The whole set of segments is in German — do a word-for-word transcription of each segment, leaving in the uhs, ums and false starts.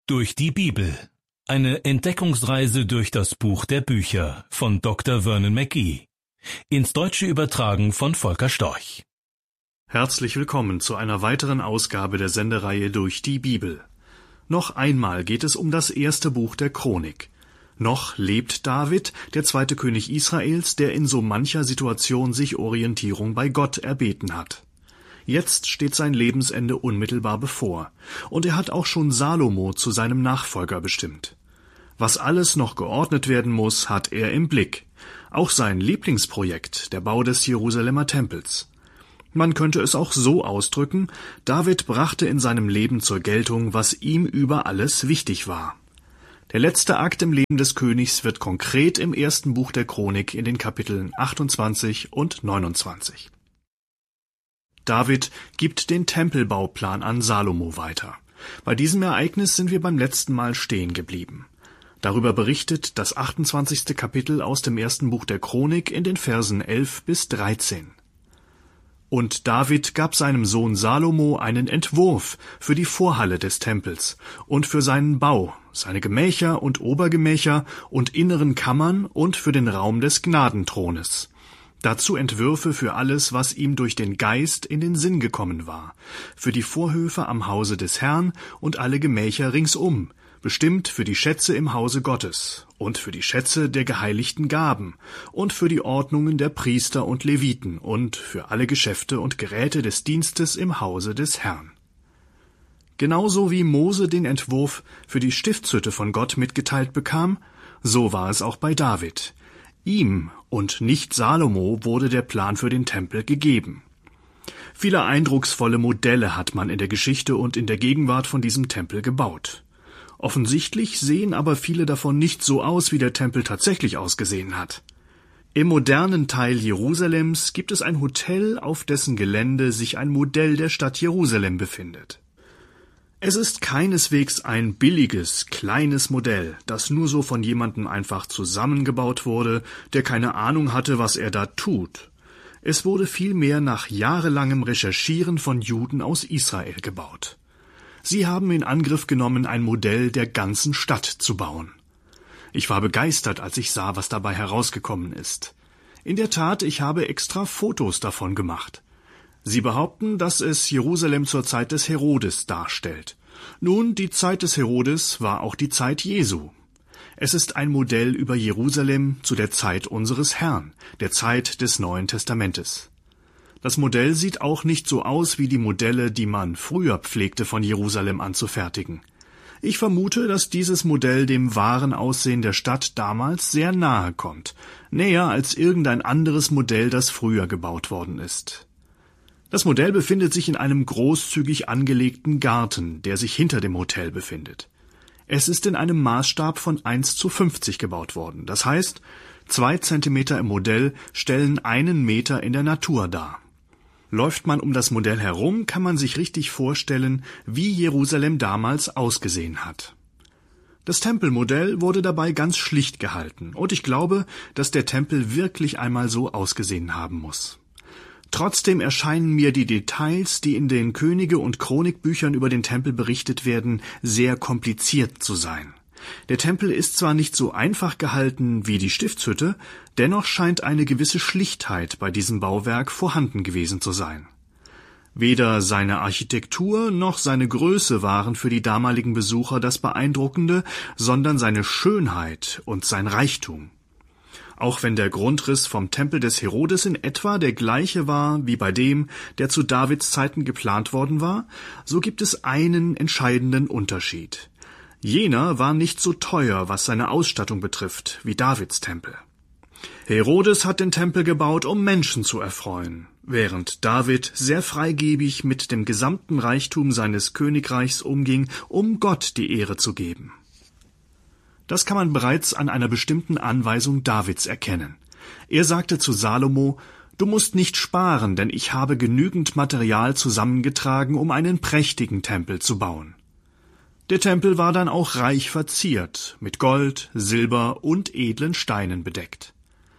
Durch die Bibel. Eine Entdeckungsreise durch das Buch der Bücher von Doktor Vernon McGee. Ins Deutsche übertragen von Volker Storch. Herzlich willkommen zu einer weiteren Ausgabe der Sendereihe Durch die Bibel. Noch einmal geht es um das erste Buch der Chronik. Noch lebt David, der zweite König Israels, der in so mancher Situation sich Orientierung bei Gott erbeten hat. Jetzt steht sein Lebensende unmittelbar bevor, und er hat auch schon Salomo zu seinem Nachfolger bestimmt. Was alles noch geordnet werden muss, hat er im Blick. Auch sein Lieblingsprojekt, der Bau des Jerusalemer Tempels. Man könnte es auch so ausdrücken: David brachte in seinem Leben zur Geltung, was ihm über alles wichtig war. Der letzte Akt im Leben des Königs wird konkret im ersten Buch der Chronik in den Kapiteln achtundzwanzig und neunundzwanzig. David gibt den Tempelbauplan an Salomo weiter. Bei diesem Ereignis sind wir beim letzten Mal stehen geblieben. Darüber berichtet das achtundzwanzigste Kapitel aus dem ersten Buch der Chronik in den Versen elf bis dreizehn. Und David gab seinem Sohn Salomo einen Entwurf für die Vorhalle des Tempels und für seinen Bau, seine Gemächer und Obergemächer und inneren Kammern und für den Raum des Gnadenthrones. Dazu Entwürfe für alles, was ihm durch den Geist in den Sinn gekommen war, für die Vorhöfe am Hause des Herrn und alle Gemächer ringsum, bestimmt für die Schätze im Hause Gottes und für die Schätze der geheiligten Gaben und für die Ordnungen der Priester und Leviten und für alle Geschäfte und Geräte des Dienstes im Hause des Herrn. Genauso wie Mose den Entwurf für die Stiftshütte von Gott mitgeteilt bekam, so war es auch bei David. Ihm und nicht Salomo wurde der Plan für den Tempel gegeben. Viele eindrucksvolle Modelle hat man in der Geschichte und in der Gegenwart von diesem Tempel gebaut. Offensichtlich sehen aber viele davon nicht so aus, wie der Tempel tatsächlich ausgesehen hat. Im modernen Teil Jerusalems gibt es ein Hotel, auf dessen Gelände sich ein Modell der Stadt Jerusalem befindet. Es ist keineswegs ein billiges, kleines Modell, das nur so von jemandem einfach zusammengebaut wurde, der keine Ahnung hatte, was er da tut. Es wurde vielmehr nach jahrelangem Recherchieren von Juden aus Israel gebaut. Sie haben in Angriff genommen, ein Modell der ganzen Stadt zu bauen. Ich war begeistert, als ich sah, was dabei herausgekommen ist. In der Tat, ich habe extra Fotos davon gemacht. Sie behaupten, dass es Jerusalem zur Zeit des Herodes darstellt. Nun, die Zeit des Herodes war auch die Zeit Jesu. Es ist ein Modell über Jerusalem zu der Zeit unseres Herrn, der Zeit des Neuen Testamentes. Das Modell sieht auch nicht so aus wie die Modelle, die man früher pflegte, von Jerusalem anzufertigen. Ich vermute, dass dieses Modell dem wahren Aussehen der Stadt damals sehr nahe kommt, näher als irgendein anderes Modell, das früher gebaut worden ist. Das Modell befindet sich in einem großzügig angelegten Garten, der sich hinter dem Hotel befindet. Es ist in einem Maßstab von eins zu fünfzig gebaut worden. Das heißt, zwei Zentimeter im Modell stellen einen Meter in der Natur dar. Läuft man um das Modell herum, kann man sich richtig vorstellen, wie Jerusalem damals ausgesehen hat. Das Tempelmodell wurde dabei ganz schlicht gehalten, und ich glaube, dass der Tempel wirklich einmal so ausgesehen haben muss. Trotzdem erscheinen mir die Details, die in den Könige- und Chronikbüchern über den Tempel berichtet werden, sehr kompliziert zu sein. Der Tempel ist zwar nicht so einfach gehalten wie die Stiftshütte, dennoch scheint eine gewisse Schlichtheit bei diesem Bauwerk vorhanden gewesen zu sein. Weder seine Architektur noch seine Größe waren für die damaligen Besucher das Beeindruckende, sondern seine Schönheit und sein Reichtum. Auch wenn der Grundriss vom Tempel des Herodes in etwa der gleiche war wie bei dem, der zu Davids Zeiten geplant worden war, so gibt es einen entscheidenden Unterschied. Jener war nicht so teuer, was seine Ausstattung betrifft, wie Davids Tempel. Herodes hat den Tempel gebaut, um Menschen zu erfreuen, während David sehr freigebig mit dem gesamten Reichtum seines Königreichs umging, um Gott die Ehre zu geben. Das kann man bereits an einer bestimmten Anweisung Davids erkennen. Er sagte zu Salomo: »Du musst nicht sparen, denn ich habe genügend Material zusammengetragen, um einen prächtigen Tempel zu bauen.« Der Tempel war dann auch reich verziert, mit Gold, Silber und edlen Steinen bedeckt.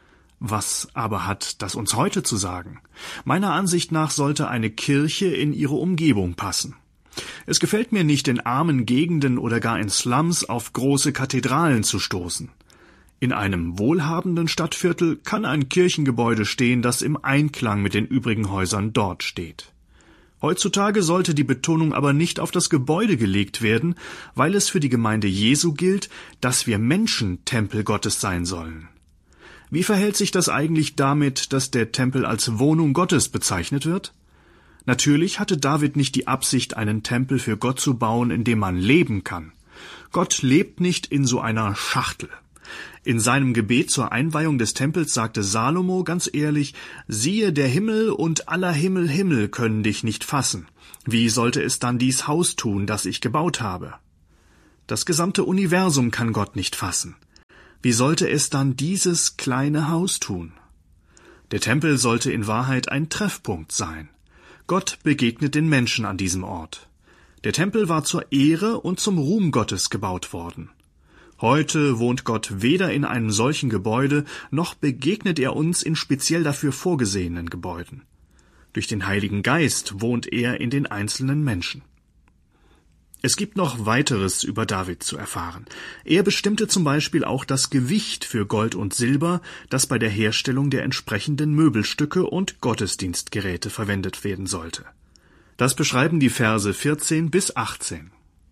Was aber hat das uns heute zu sagen? Meiner Ansicht nach sollte eine Kirche in ihre Umgebung passen. Es gefällt mir nicht, in armen Gegenden oder gar in Slums auf große Kathedralen zu stoßen. In einem wohlhabenden Stadtviertel kann ein Kirchengebäude stehen, das im Einklang mit den übrigen Häusern dort steht. Heutzutage sollte die Betonung aber nicht auf das Gebäude gelegt werden, weil es für die Gemeinde Jesu gilt, dass wir Menschen Tempel Gottes sein sollen. Wie verhält sich das eigentlich damit, dass der Tempel als Wohnung Gottes bezeichnet wird? Natürlich hatte David nicht die Absicht, einen Tempel für Gott zu bauen, in dem man leben kann. Gott lebt nicht in so einer Schachtel. In seinem Gebet zur Einweihung des Tempels sagte Salomo ganz ehrlich: »Siehe, der Himmel und aller Himmel Himmel können dich nicht fassen. Wie sollte es dann dies Haus tun, das ich gebaut habe?« Das gesamte Universum kann Gott nicht fassen. Wie sollte es dann dieses kleine Haus tun? Der Tempel sollte in Wahrheit ein Treffpunkt sein. Gott begegnet den Menschen an diesem Ort. Der Tempel war zur Ehre und zum Ruhm Gottes gebaut worden. Heute wohnt Gott weder in einem solchen Gebäude, noch begegnet er uns in speziell dafür vorgesehenen Gebäuden. Durch den Heiligen Geist wohnt er in den einzelnen Menschen. Es gibt noch weiteres über David zu erfahren. Er bestimmte zum Beispiel auch das Gewicht für Gold und Silber, das bei der Herstellung der entsprechenden Möbelstücke und Gottesdienstgeräte verwendet werden sollte. Das beschreiben die Verse vierzehn bis achtzehn.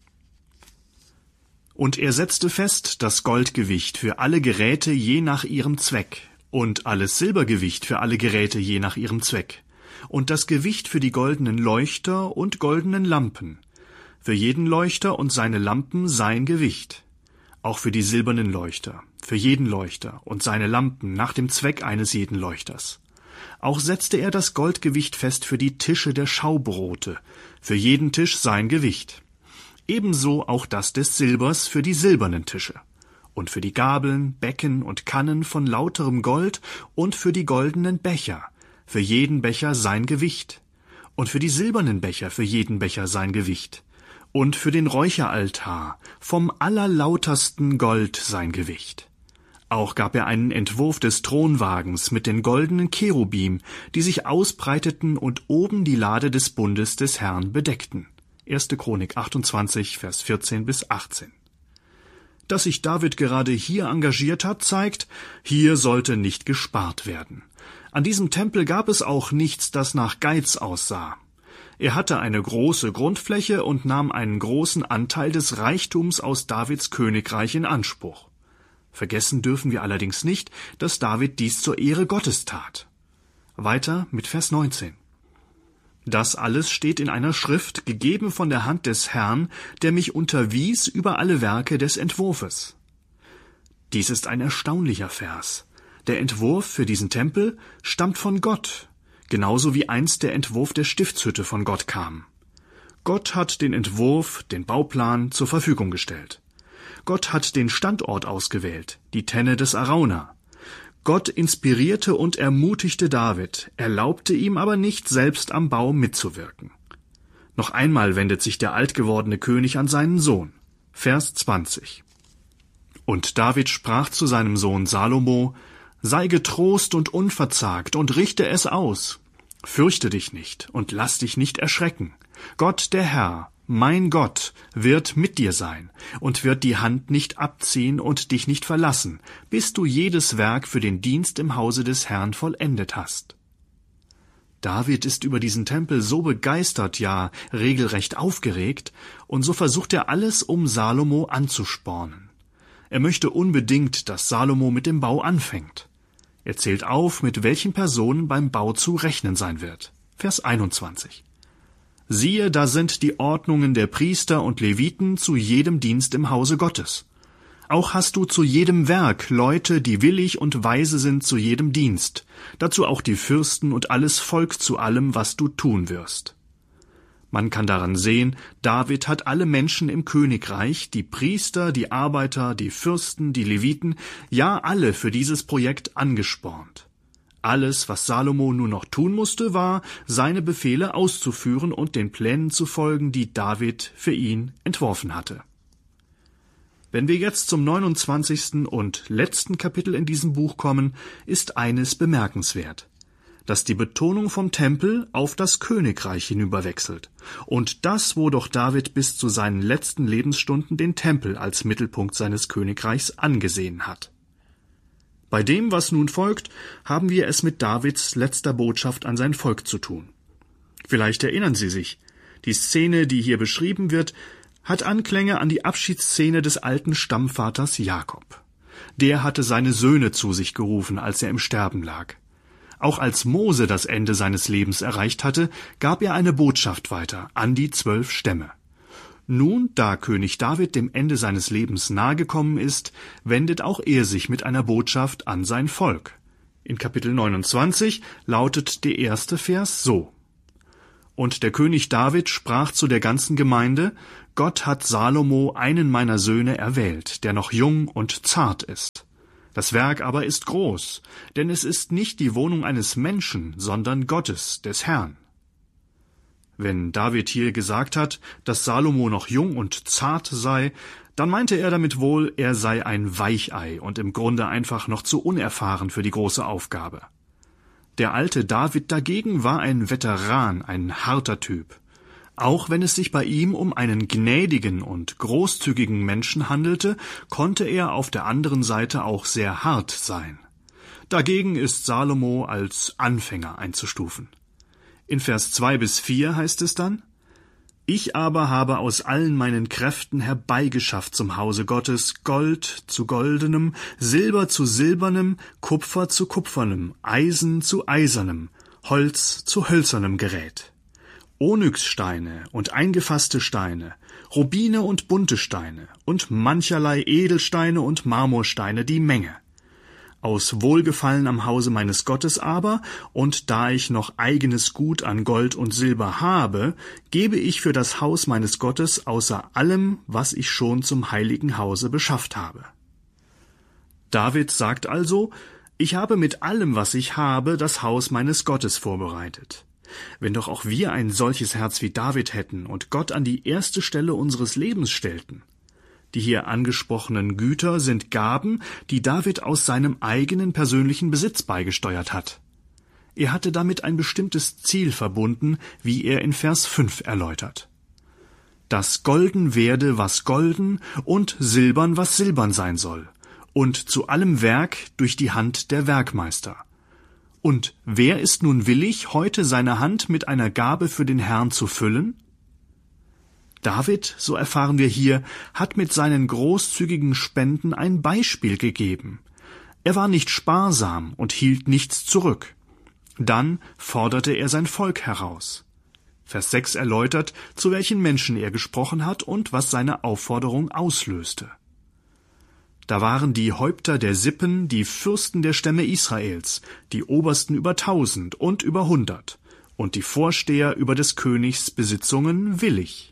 Und er setzte fest das Goldgewicht für alle Geräte je nach ihrem Zweck und alles Silbergewicht für alle Geräte je nach ihrem Zweck und das Gewicht für die goldenen Leuchter und goldenen Lampen, für jeden Leuchter und seine Lampen sein Gewicht, auch für die silbernen Leuchter, für jeden Leuchter und seine Lampen nach dem Zweck eines jeden Leuchters. Auch setzte er das Goldgewicht fest für die Tische der Schaubrote, für jeden Tisch sein Gewicht. Ebenso auch das des Silbers für die silbernen Tische und für die Gabeln, Becken und Kannen von lauterem Gold und für die goldenen Becher, für jeden Becher sein Gewicht und für die silbernen Becher für jeden Becher sein Gewicht und für den Räucheraltar vom allerlautersten Gold sein Gewicht. Auch gab er einen Entwurf des Thronwagens mit den goldenen Cherubim, die sich ausbreiteten und oben die Lade des Bundes des Herrn bedeckten. erste Chronik achtundzwanzig, Vers vierzehn bis achtzehn. Dass sich David gerade hier engagiert hat, zeigt, hier sollte nicht gespart werden. An diesem Tempel gab es auch nichts, das nach Geiz aussah. Er hatte eine große Grundfläche und nahm einen großen Anteil des Reichtums aus Davids Königreich in Anspruch. Vergessen dürfen wir allerdings nicht, dass David dies zur Ehre Gottes tat. Weiter mit Vers neunzehn. Das alles steht in einer Schrift, gegeben von der Hand des Herrn, der mich unterwies über alle Werke des Entwurfes. Dies ist ein erstaunlicher Vers. Der Entwurf für diesen Tempel stammt von Gott, genauso wie einst der Entwurf der Stiftshütte von Gott kam. Gott hat den Entwurf, den Bauplan zur Verfügung gestellt. Gott hat den Standort ausgewählt, die Tenne des Arauna. Gott inspirierte und ermutigte David, erlaubte ihm aber nicht, selbst am Bau mitzuwirken. Noch einmal wendet sich der altgewordene König an seinen Sohn. Vers zwanzig. Und David sprach zu seinem Sohn Salomo: Sei getrost und unverzagt und richte es aus. Fürchte dich nicht und lass dich nicht erschrecken. Gott, der Herr, mein Gott, wird mit dir sein und wird die Hand nicht abziehen und dich nicht verlassen, bis du jedes Werk für den Dienst im Hause des Herrn vollendet hast. David ist über diesen Tempel so begeistert, ja regelrecht aufgeregt, und so versucht er alles, um Salomo anzuspornen. Er möchte unbedingt, dass Salomo mit dem Bau anfängt. Er zählt auf, mit welchen Personen beim Bau zu rechnen sein wird. Vers einundzwanzig. Siehe, da sind die Ordnungen der Priester und Leviten zu jedem Dienst im Hause Gottes. Auch hast du zu jedem Werk Leute, die willig und weise sind zu jedem Dienst, dazu auch die Fürsten und alles Volk zu allem, was du tun wirst. Man kann daran sehen, David hat alle Menschen im Königreich, die Priester, die Arbeiter, die Fürsten, die Leviten, ja alle für dieses Projekt angespornt. Alles, was Salomo nur noch tun musste, war, seine Befehle auszuführen und den Plänen zu folgen, die David für ihn entworfen hatte. Wenn wir jetzt zum neunundzwanzigsten und letzten Kapitel in diesem Buch kommen, ist eines bemerkenswert. dass die Betonung vom Tempel auf das Königreich hinüberwechselt. Und das, wo doch David bis zu seinen letzten Lebensstunden den Tempel als Mittelpunkt seines Königreichs angesehen hat. Bei dem, was nun folgt, haben wir es mit Davids letzter Botschaft an sein Volk zu tun. Vielleicht erinnern Sie sich, die Szene, die hier beschrieben wird, hat Anklänge an die Abschiedsszene des alten Stammvaters Jakob. Der hatte seine Söhne zu sich gerufen, als er im Sterben lag. Auch als Mose das Ende seines Lebens erreicht hatte, gab er eine Botschaft weiter an die zwölf Stämme. Nun, da König David dem Ende seines Lebens nahegekommen ist, wendet auch er sich mit einer Botschaft an sein Volk. In Kapitel neunundzwanzig lautet der erste Vers so: Und der König David sprach zu der ganzen Gemeinde: Gott hat Salomo, einen meiner Söhne, erwählt, der noch jung und zart ist. Das Werk aber ist groß, denn es ist nicht die Wohnung eines Menschen, sondern Gottes, des Herrn. Wenn David hier gesagt hat, dass Salomo noch jung und zart sei, dann meinte er damit wohl, er sei ein Weichei und im Grunde einfach noch zu unerfahren für die große Aufgabe. Der alte David dagegen war ein Veteran, ein harter Typ. Auch wenn es sich bei ihm um einen gnädigen und großzügigen Menschen handelte, konnte er auf der anderen Seite auch sehr hart sein. Dagegen ist Salomo als Anfänger einzustufen. In Vers zwei bis vier heißt es dann: Ich aber habe aus allen meinen Kräften herbeigeschafft zum Hause Gottes Gold zu goldenem, Silber zu silbernem, Kupfer zu kupfernem, Eisen zu eisernem, Holz zu hölzernem Gerät. Onyxsteine und eingefasste Steine, Rubine und bunte Steine und mancherlei Edelsteine und Marmorsteine die Menge. Aus Wohlgefallen am Hause meines Gottes aber, und da ich noch eigenes Gut an Gold und Silber habe, gebe ich für das Haus meines Gottes außer allem, was ich schon zum heiligen Hause beschafft habe. David sagt also: Ich habe mit allem, was ich habe, das Haus meines Gottes vorbereitet. Wenn doch auch wir ein solches Herz wie David hätten und Gott an die erste Stelle unseres Lebens stellten. Die hier angesprochenen Güter sind Gaben, die David aus seinem eigenen persönlichen Besitz beigesteuert hat. Er hatte damit ein bestimmtes Ziel verbunden, wie er in Vers fünf erläutert. Dass golden werde, was golden, und silbern, was silbern sein soll, und zu allem Werk durch die Hand der Werkmeister. Und wer ist nun willig, heute seine Hand mit einer Gabe für den Herrn zu füllen? David, so erfahren wir hier, hat mit seinen großzügigen Spenden ein Beispiel gegeben. Er war nicht sparsam und hielt nichts zurück. Dann forderte er sein Volk heraus. Vers sechs erläutert, zu welchen Menschen er gesprochen hat und was seine Aufforderung auslöste. Da waren die Häupter der Sippen, die Fürsten der Stämme Israels, die Obersten über tausend und über hundert und die Vorsteher über des Königs Besitzungen willig.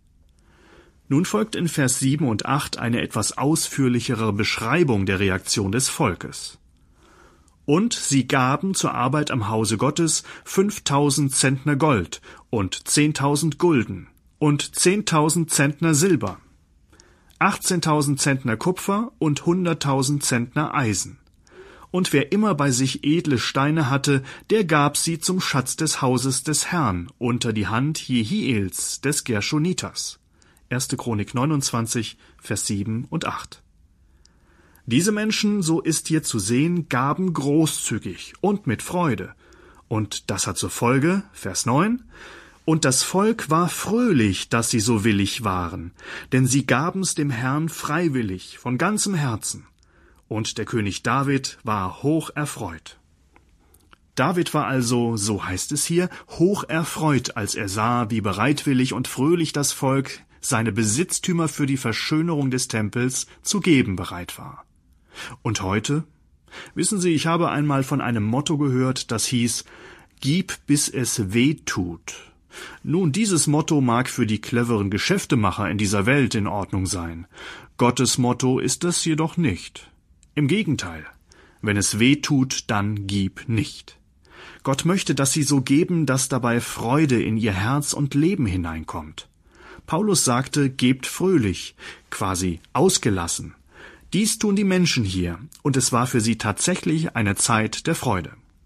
Nun folgt in Vers sieben und acht eine etwas ausführlichere Beschreibung der Reaktion des Volkes. Und sie gaben zur Arbeit am Hause Gottes fünftausend Zentner Gold und zehntausend Gulden und zehntausend Zentner Silber, achtzehntausend Zentner Kupfer und hunderttausend Zentner Eisen. Und wer immer bei sich edle Steine hatte, der gab sie zum Schatz des Hauses des Herrn unter die Hand Jehiels des Gershoniters. erste Chronik neunundzwanzig, Vers sieben und acht. Diese Menschen, so ist hier zu sehen, gaben großzügig und mit Freude. Und das hat zur Folge, Vers neun, und das Volk war fröhlich, dass sie so willig waren, denn sie gaben's dem Herrn freiwillig, von ganzem Herzen. Und der König David war hoch erfreut. David war also, so heißt es hier, hoch erfreut, als er sah, wie bereitwillig und fröhlich das Volk seine Besitztümer für die Verschönerung des Tempels zu geben bereit war. Und heute? Wissen Sie, ich habe einmal von einem Motto gehört, das hieß: Gib, bis es weh tut. Nun, dieses Motto mag für die cleveren Geschäftemacher in dieser Welt in Ordnung sein. Gottes Motto ist es jedoch nicht. Im Gegenteil, wenn es weh tut, dann gib nicht. Gott möchte, dass sie so geben, dass dabei Freude in ihr Herz und Leben hineinkommt. Paulus sagte, gebt fröhlich, quasi ausgelassen. Dies tun die Menschen hier, und es war für sie tatsächlich eine Zeit der Freude.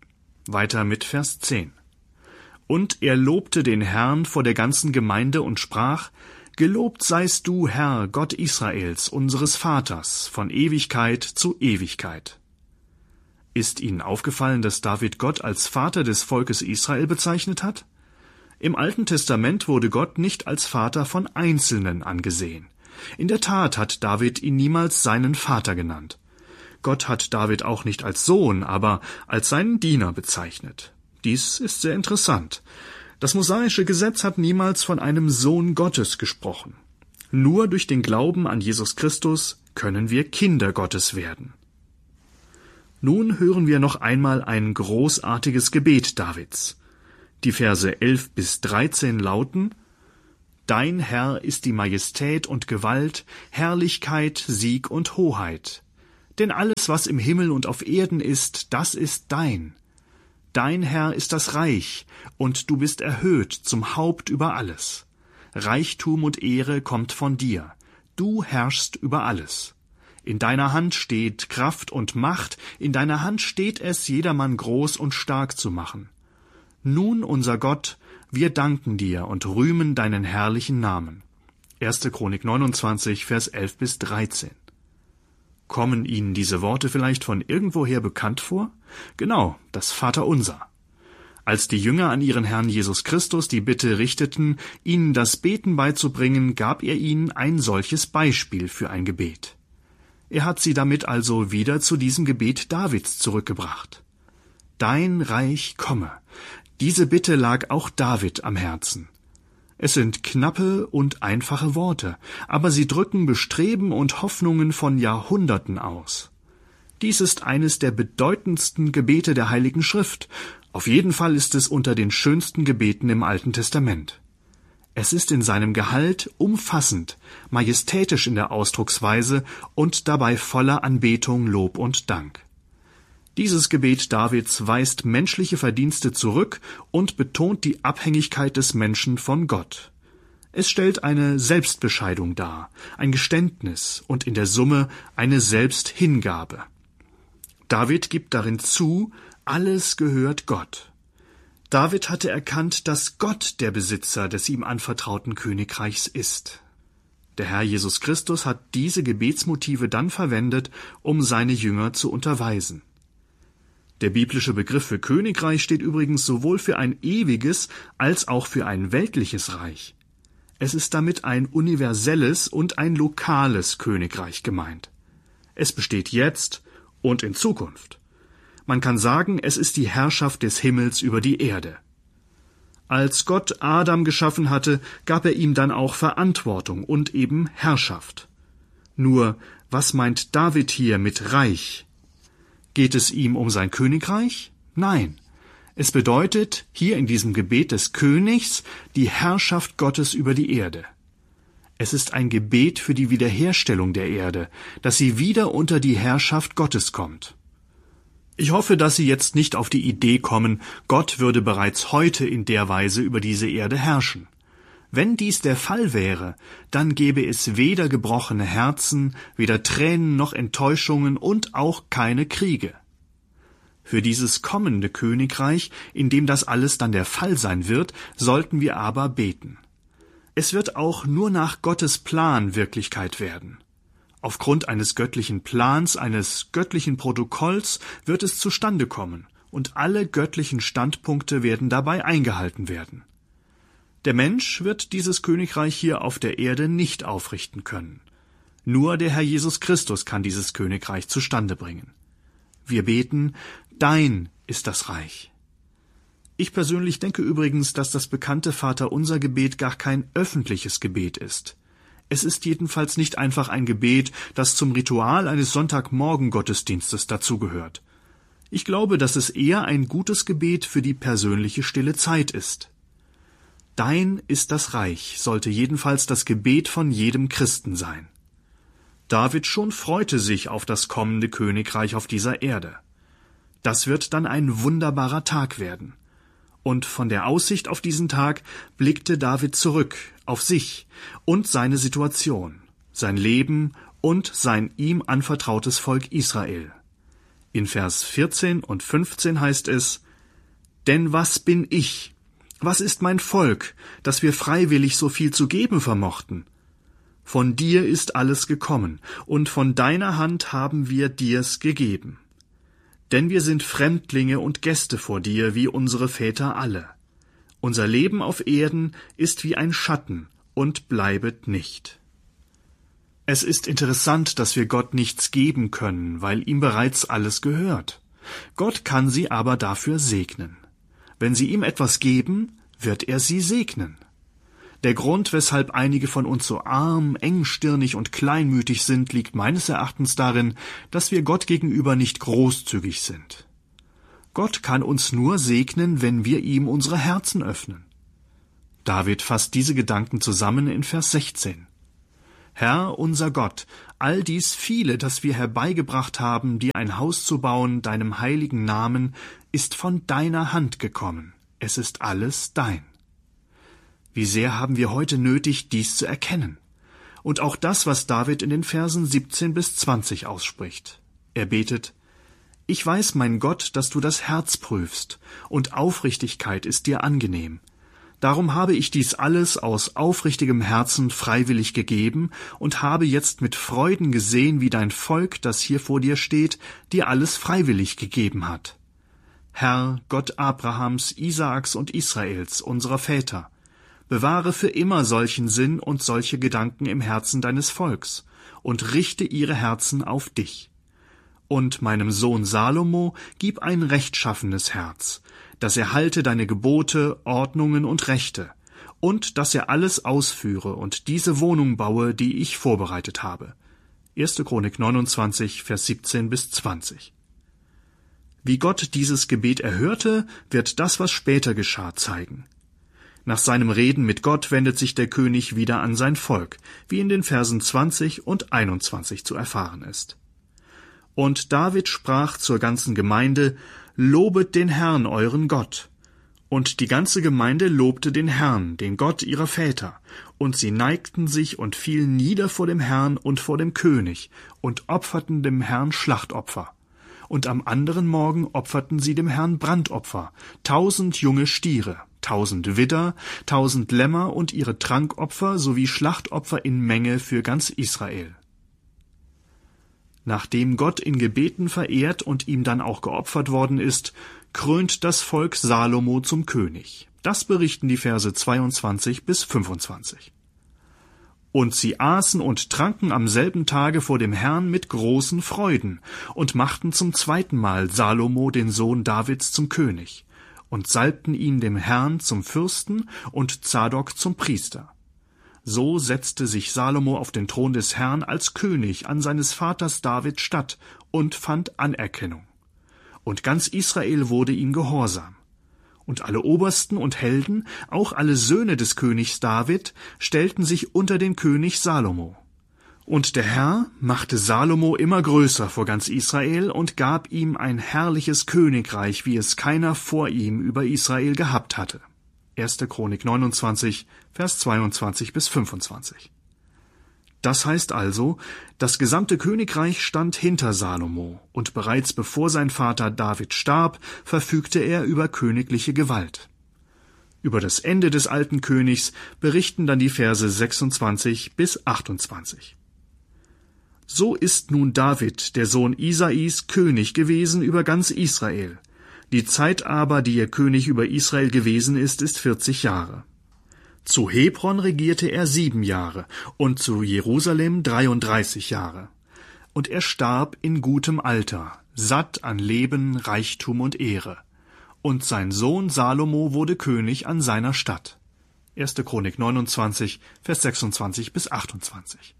Weiter mit Vers zehn. Und er lobte den Herrn vor der ganzen Gemeinde und sprach: Gelobt seist du, Herr, Gott Israels, unseres Vaters, von Ewigkeit zu Ewigkeit. Ist Ihnen aufgefallen, dass David Gott als Vater des Volkes Israel bezeichnet hat? Im Alten Testament wurde Gott nicht als Vater von Einzelnen angesehen. In der Tat hat David ihn niemals seinen Vater genannt. Gott hat David auch nicht als Sohn, aber als seinen Diener bezeichnet. Dies ist sehr interessant. Das mosaische Gesetz hat niemals von einem Sohn Gottes gesprochen. Nur durch den Glauben an Jesus Christus können wir Kinder Gottes werden. Nun hören wir noch einmal ein großartiges Gebet Davids. Die Verse elf bis dreizehn lauten: Dein Herr ist die Majestät und Gewalt, Herrlichkeit, Sieg und Hoheit. Denn alles, was im Himmel und auf Erden ist, das ist dein. Dein Herr ist das Reich, und du bist erhöht zum Haupt über alles. Reichtum und Ehre kommt von dir. Du herrschst über alles. In deiner Hand steht Kraft und Macht, in deiner Hand steht es, jedermann groß und stark zu machen. Nun, unser Gott, wir danken dir und rühmen deinen herrlichen Namen. erste Chronik neunundzwanzig, Vers elf bis dreizehn. Kommen Ihnen diese Worte vielleicht von irgendwoher bekannt vor? Genau, das Vaterunser. Als die Jünger an ihren Herrn Jesus Christus die Bitte richteten, ihnen das Beten beizubringen, gab er ihnen ein solches Beispiel für ein Gebet. Er hat sie damit also wieder zu diesem Gebet Davids zurückgebracht. Dein Reich komme. Diese Bitte lag auch David am Herzen. Es sind knappe und einfache Worte, aber sie drücken Bestreben und Hoffnungen von Jahrhunderten aus. Dies ist eines der bedeutendsten Gebete der Heiligen Schrift. Auf jeden Fall ist es unter den schönsten Gebeten im Alten Testament. Es ist in seinem Gehalt umfassend, majestätisch in der Ausdrucksweise und dabei voller Anbetung, Lob und Dank. Dieses Gebet Davids weist menschliche Verdienste zurück und betont die Abhängigkeit des Menschen von Gott. Es stellt eine Selbstbescheidung dar, ein Geständnis und in der Summe eine Selbsthingabe. David gibt darin zu, alles gehört Gott. David hatte erkannt, dass Gott der Besitzer des ihm anvertrauten Königreichs ist. Der Herr Jesus Christus hat diese Gebetsmotive dann verwendet, um seine Jünger zu unterweisen. Der biblische Begriff für Königreich steht übrigens sowohl für ein ewiges als auch für ein weltliches Reich. Es ist damit ein universelles und ein lokales Königreich gemeint. Es besteht jetzt und in Zukunft. Man kann sagen, es ist die Herrschaft des Himmels über die Erde. Als Gott Adam geschaffen hatte, gab er ihm dann auch Verantwortung und eben Herrschaft. Nur, was meint David hier mit Reich? Geht es ihm um sein Königreich? Nein. Es bedeutet hier in diesem Gebet des Königs die Herrschaft Gottes über die Erde. Es ist ein Gebet für die Wiederherstellung der Erde, dass sie wieder unter die Herrschaft Gottes kommt. Ich hoffe, dass Sie jetzt nicht auf die Idee kommen, Gott würde bereits heute in der Weise über diese Erde herrschen. Wenn dies der Fall wäre, dann gäbe es weder gebrochene Herzen, weder Tränen noch Enttäuschungen und auch keine Kriege. Für dieses kommende Königreich, in dem das alles dann der Fall sein wird, sollten wir aber beten. Es wird auch nur nach Gottes Plan Wirklichkeit werden. Aufgrund eines göttlichen Plans, eines göttlichen Protokolls wird es zustande kommen, und alle göttlichen Standpunkte werden dabei eingehalten werden. Der Mensch wird dieses Königreich hier auf der Erde nicht aufrichten können. Nur der Herr Jesus Christus kann dieses Königreich zustande bringen. Wir beten, dein ist das Reich. Ich persönlich denke übrigens, dass das bekannte Vaterunser-Gebet gar kein öffentliches Gebet ist. Es ist jedenfalls nicht einfach ein Gebet, das zum Ritual eines Sonntagmorgen-Gottesdienstes dazugehört. Ich glaube, dass es eher ein gutes Gebet für die persönliche stille Zeit ist. Dein ist das Reich sollte jedenfalls das Gebet von jedem Christen sein. David schon freute sich auf das kommende Königreich auf dieser Erde. Das wird dann ein wunderbarer Tag werden. Und von der Aussicht auf diesen Tag blickte David zurück auf sich und seine Situation, sein Leben und sein ihm anvertrautes Volk Israel. In Vers vierzehn und fünfzehn heißt es: Denn was bin ich? Was ist mein Volk, dass wir freiwillig so viel zu geben vermochten? Von dir ist alles gekommen, und von deiner Hand haben wir dir's gegeben. Denn wir sind Fremdlinge und Gäste vor dir, wie unsere Väter alle. Unser Leben auf Erden ist wie ein Schatten und bleibet nicht. Es ist interessant, dass wir Gott nichts geben können, weil ihm bereits alles gehört. Gott kann sie aber dafür segnen. Wenn sie ihm etwas geben, wird er sie segnen. Der Grund, weshalb einige von uns so arm, engstirnig und kleinmütig sind, liegt meines Erachtens darin, dass wir Gott gegenüber nicht großzügig sind. Gott kann uns nur segnen, wenn wir ihm unsere Herzen öffnen. David fasst diese Gedanken zusammen in Vers sechzehn. Herr, unser Gott, all dies viele, das wir herbeigebracht haben, dir ein Haus zu bauen, deinem heiligen Namen, ist von deiner Hand gekommen. Es ist alles dein. Wie sehr haben wir heute nötig, dies zu erkennen. Und auch das, was David in den Versen siebzehn bis zwanzig ausspricht. Er betet, Ich weiß, mein Gott, dass du das Herz prüfst, und Aufrichtigkeit ist dir angenehm. Darum habe ich dies alles aus aufrichtigem Herzen freiwillig gegeben und habe jetzt mit Freuden gesehen, wie dein Volk, das hier vor dir steht, dir alles freiwillig gegeben hat. Herr, Gott Abrahams, Isaaks und Israels, unserer Väter, bewahre für immer solchen Sinn und solche Gedanken im Herzen deines Volks und richte ihre Herzen auf dich. Und meinem Sohn Salomo gib ein rechtschaffenes Herz, dass er halte deine Gebote, Ordnungen und Rechte, und dass er alles ausführe und diese Wohnung baue, die ich vorbereitet habe. erste Chronik neunundzwanzig, Vers siebzehn bis zwanzig. Wie Gott dieses Gebet erhörte, wird das, was später geschah, zeigen. Nach seinem Reden mit Gott wendet sich der König wieder an sein Volk, wie in den Versen zwanzig und einundzwanzig zu erfahren ist. Und David sprach zur ganzen Gemeinde, Lobet den Herrn, euren Gott. Und die ganze Gemeinde lobte den Herrn, den Gott ihrer Väter, und sie neigten sich und fielen nieder vor dem Herrn und vor dem König und opferten dem Herrn Schlachtopfer. Und am anderen Morgen opferten sie dem Herrn Brandopfer, tausend junge Stiere, tausend Widder, tausend Lämmer und ihre Trankopfer sowie Schlachtopfer in Menge für ganz Israel. Nachdem Gott in Gebeten verehrt und ihm dann auch geopfert worden ist, krönt das Volk Salomo zum König. Das berichten die Verse zweiundzwanzig bis fünfundzwanzig. Und sie aßen und tranken am selben Tage vor dem Herrn mit großen Freuden und machten zum zweiten Mal Salomo, den Sohn Davids, zum König und salbten ihn dem Herrn zum Fürsten und Zadok zum Priester. So setzte sich Salomo auf den Thron des Herrn als König an seines Vaters David statt und fand Anerkennung. Und ganz Israel wurde ihm gehorsam. Und alle Obersten und Helden, auch alle Söhne des Königs David, stellten sich unter den König Salomo. Und der Herr machte Salomo immer größer vor ganz Israel und gab ihm ein herrliches Königreich, wie es keiner vor ihm über Israel gehabt hatte. erste Chronik neunundzwanzig, Vers zweiundzwanzig bis fünfundzwanzig. Das heißt also, das gesamte Königreich stand hinter Salomo, und bereits bevor sein Vater David starb, verfügte er über königliche Gewalt. Über das Ende des alten Königs berichten dann die Verse sechsundzwanzig bis achtundzwanzig. So ist nun David, der Sohn Isais, König gewesen über ganz Israel. Die Zeit aber, die er König über Israel gewesen ist, ist vierzig Jahre. Zu Hebron regierte er sieben Jahre und zu Jerusalem dreiunddreißig Jahre. Und er starb in gutem Alter, satt an Leben, Reichtum und Ehre. Und sein Sohn Salomo wurde König an seiner Stadt. erste Chronik neunundzwanzig, Vers sechsundzwanzig bis achtundzwanzig.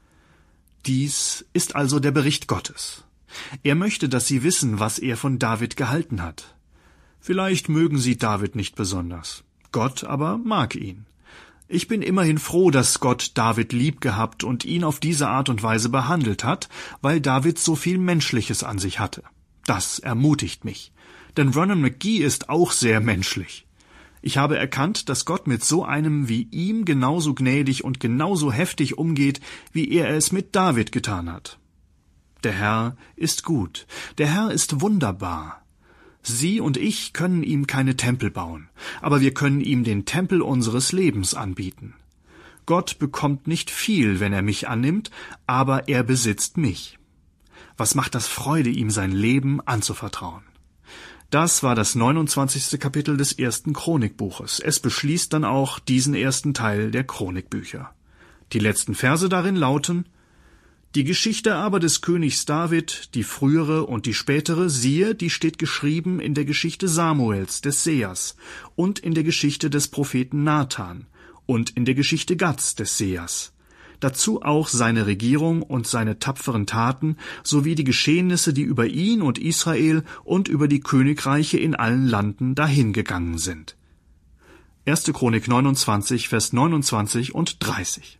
Dies ist also der Bericht Gottes. Er möchte, dass sie wissen, was er von David gehalten hat. Vielleicht mögen sie David nicht besonders. Gott aber mag ihn. Ich bin immerhin froh, dass Gott David lieb gehabt und ihn auf diese Art und Weise behandelt hat, weil David so viel Menschliches an sich hatte. Das ermutigt mich. Denn Vernon McGee ist auch sehr menschlich. Ich habe erkannt, dass Gott mit so einem wie ihm genauso gnädig und genauso heftig umgeht, wie er es mit David getan hat. Der Herr ist gut. Der Herr ist wunderbar. Sie und ich können ihm keine Tempel bauen, aber wir können ihm den Tempel unseres Lebens anbieten. Gott bekommt nicht viel, wenn er mich annimmt, aber er besitzt mich. Was macht das Freude, ihm sein Leben anzuvertrauen? Das war das neunundzwanzigste Kapitel des ersten Chronikbuches. Es beschließt dann auch diesen ersten Teil der Chronikbücher. Die letzten Verse darin lauten: Die Geschichte aber des Königs David, die frühere und die spätere, siehe, die steht geschrieben in der Geschichte Samuels, des Sehers, und in der Geschichte des Propheten Nathan, und in der Geschichte Gads, des Sehers. Dazu auch seine Regierung und seine tapferen Taten, sowie die Geschehnisse, die über ihn und Israel und über die Königreiche in allen Landen dahingegangen sind. erste Chronik neunundzwanzig, Vers neunundzwanzig und dreißig.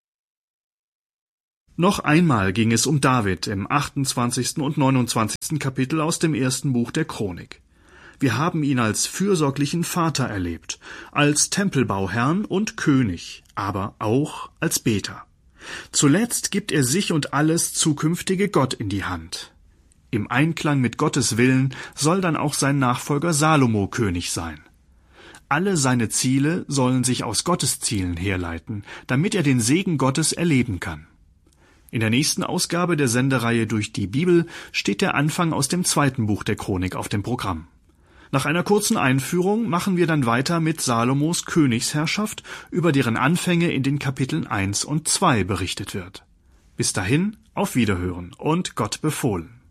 Noch einmal ging es um David im achtundzwanzigsten und neunundzwanzigsten Kapitel aus dem ersten Buch der Chronik. Wir haben ihn als fürsorglichen Vater erlebt, als Tempelbauherrn und König, aber auch als Beter. Zuletzt gibt er sich und alles zukünftige Gott in die Hand. Im Einklang mit Gottes Willen soll dann auch sein Nachfolger Salomo König sein. Alle seine Ziele sollen sich aus Gottes Zielen herleiten, damit er den Segen Gottes erleben kann. In der nächsten Ausgabe der Sendereihe Durch die Bibel steht der Anfang aus dem zweiten Buch der Chronik auf dem Programm. Nach einer kurzen Einführung machen wir dann weiter mit Salomos Königsherrschaft, über deren Anfänge in den Kapiteln eins und zwei berichtet wird. Bis dahin, auf Wiederhören und Gott befohlen.